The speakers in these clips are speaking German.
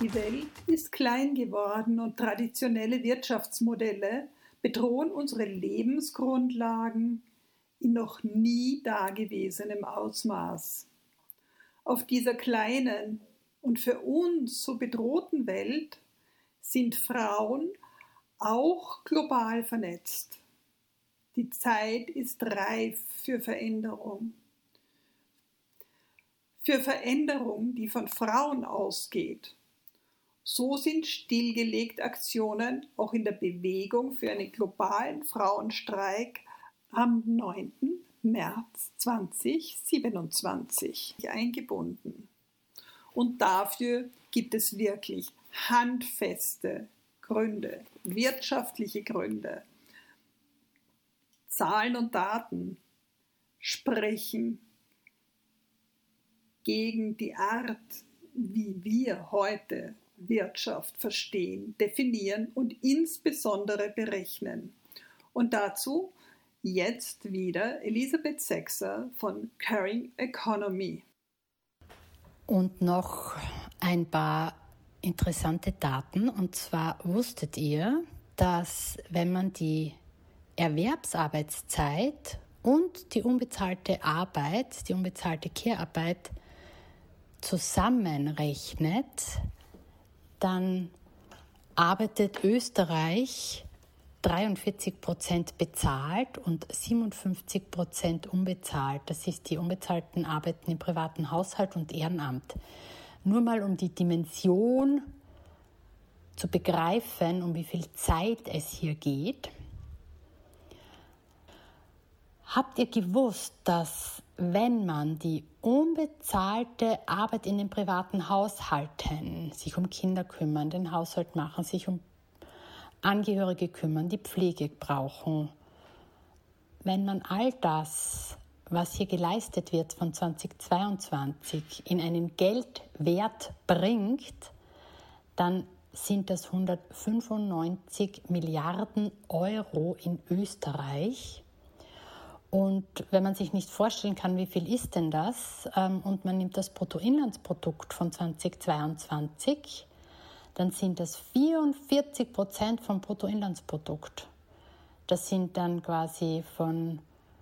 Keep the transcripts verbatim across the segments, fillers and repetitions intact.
Die Welt ist klein geworden und traditionelle Wirtschaftsmodelle bedrohen unsere Lebensgrundlagen in noch nie dagewesenem Ausmaß. Auf dieser kleinen und für uns so bedrohten Welt sind Frauen auch global vernetzt. Die Zeit ist reif für Veränderung. Für Veränderung, die von Frauen ausgeht. So sind stillgelegt Aktionen auch in der Bewegung für einen globalen Frauenstreik am neunten März zweitausendsiebenundzwanzig eingebunden. Und dafür gibt es wirklich handfeste Gründe, wirtschaftliche Gründe. Zahlen und Daten sprechen gegen die Art, wie wir heute Wirtschaft verstehen, definieren und insbesondere berechnen. Und dazu jetzt wieder Elisabeth Sexer von Caring Economy. Und noch ein paar interessante Daten. Und zwar wusstet ihr, dass wenn man die Erwerbsarbeitszeit und die unbezahlte Arbeit, die unbezahlte Care-Arbeit zusammenrechnet, dann arbeitet Österreich dreiundvierzig Prozent bezahlt und siebenundfünfzig Prozent unbezahlt. Das ist die unbezahlten Arbeiten im privaten Haushalt und Ehrenamt. Nur mal um die Dimension zu begreifen, um wie viel Zeit es hier geht. Habt ihr gewusst, dass wenn man die unbezahlte Arbeit in den privaten Haushalten, sich um Kinder kümmern, den Haushalt machen, sich um Angehörige kümmern, die Pflege brauchen, wenn man all das, was hier geleistet wird von zweitausendzweiundzwanzig, in einen Geldwert bringt, dann sind das hundertfünfundneunzig Milliarden Euro in Österreich. Und wenn man sich nicht vorstellen kann, wie viel ist denn das, und man nimmt das Bruttoinlandsprodukt von zweitausendzweiundzwanzig, dann sind das vierundvierzig Prozent vom Bruttoinlandsprodukt. Das sind dann quasi von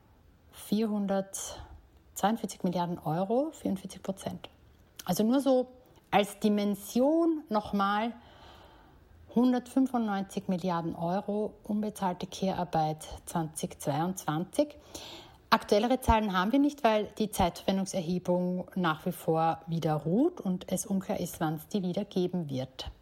vierhundertzweiundvierzig Milliarden Euro, vierundvierzig Prozent. Also nur so als Dimension nochmal hundertfünfundneunzig Milliarden Euro unbezahlte Care-Arbeit zweitausendzweiundzwanzig. Aktuellere Zahlen haben wir nicht, weil die Zeitverwendungserhebung nach wie vor wieder ruht und es unklar ist, wann es die wieder geben wird.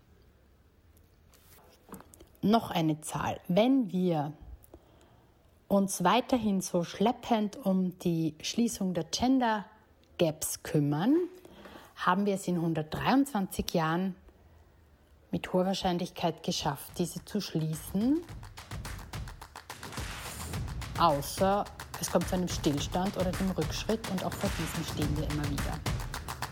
Noch eine Zahl. Wenn wir uns weiterhin so schleppend um die Schließung der Gender Gaps kümmern, haben wir es in hundertdreiundzwanzig Jahren mit hoher Wahrscheinlichkeit geschafft, diese zu schließen, außer es kommt zu einem Stillstand oder dem Rückschritt, und auch vor diesem stehen wir immer wieder.